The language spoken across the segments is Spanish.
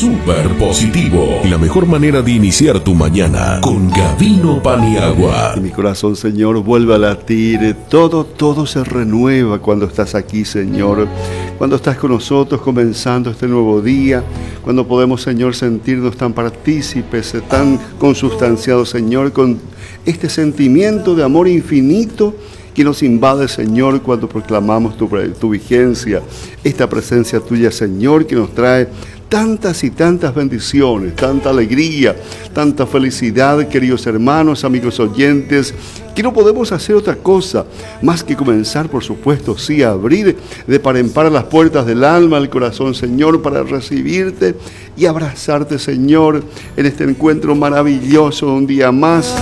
Súper positivo. La mejor manera de iniciar tu mañana con Gavino Paniagua. Mi corazón, Señor, vuelve a latir. Todo se renueva cuando estás aquí, Señor. Cuando estás con nosotros comenzando este nuevo día. Cuando podemos, Señor, sentirnos tan partícipes, tan consustanciados, Señor, con este sentimiento de amor infinito que nos invade, Señor, cuando proclamamos tu vigencia, esta presencia tuya, Señor, que nos trae tantas y tantas bendiciones, tanta alegría, tanta felicidad, queridos hermanos, amigos oyentes, que no podemos hacer otra cosa más que comenzar, por supuesto, sí, a abrir de par en par las puertas del alma, del corazón, Señor, para recibirte y abrazarte, Señor, en este encuentro maravilloso, un día más.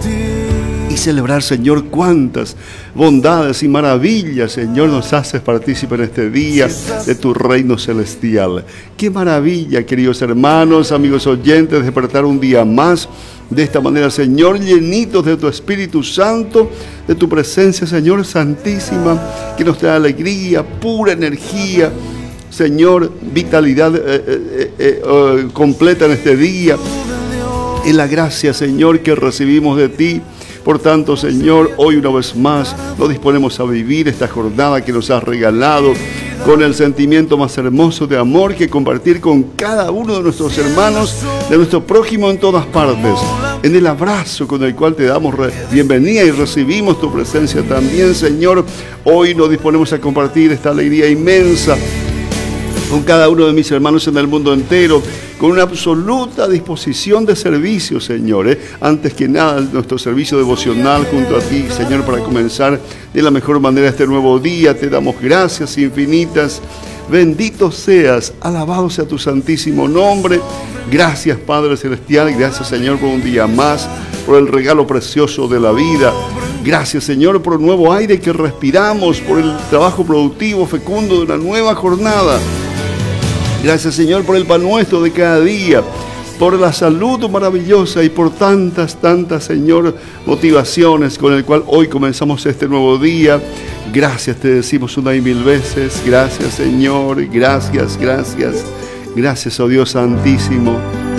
Y celebrar, Señor, cuántas bondades y maravillas, Señor, nos haces partícipe en este día de tu reino celestial. Qué maravilla, queridos hermanos, amigos oyentes, despertar un día más de esta manera, Señor, llenitos de tu Espíritu Santo, de tu presencia, Señor, santísima, que nos trae alegría, pura energía, Señor, vitalidad completa en este día. En la gracia, Señor, que recibimos de ti. Por tanto, Señor, hoy una vez más nos disponemos a vivir esta jornada que nos has regalado con el sentimiento más hermoso de amor que compartir con cada uno de nuestros hermanos, de nuestro prójimo en todas partes. En el abrazo con el cual te damos bienvenida y recibimos tu presencia también, Señor. Hoy nos disponemos a compartir esta alegría inmensa con cada uno de mis hermanos en el mundo entero, con una absoluta disposición de servicio, Señor. Antes que nada, nuestro servicio devocional junto a ti, Señor, para comenzar de la mejor manera este nuevo día. Te damos gracias infinitas. Bendito seas, alabado sea tu santísimo nombre. Gracias, Padre Celestial. Gracias, Señor, por un día más, por el regalo precioso de la vida. Gracias, Señor, por el nuevo aire que respiramos, por el trabajo productivo, fecundo de una nueva jornada. Gracias, Señor, por el pan nuestro de cada día, por la salud maravillosa y por tantas, Señor, motivaciones con el cual hoy comenzamos este nuevo día. Gracias, te decimos una y mil veces. Gracias, Señor. Gracias. Gracias, oh Dios Santísimo,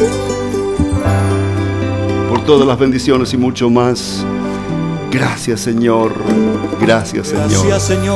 por todas las bendiciones y mucho más. Gracias, Señor. Gracias, Señor.